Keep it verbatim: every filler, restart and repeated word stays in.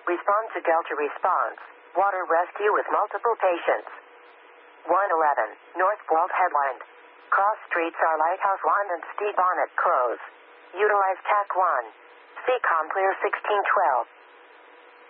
Respond to Delta response. Water rescue with multiple patients. one eleven, North Walt Headland. Cross streets are Lighthouse one and Steve Bonnet Close. Utilize T A C one. C COM clear sixteen twelve.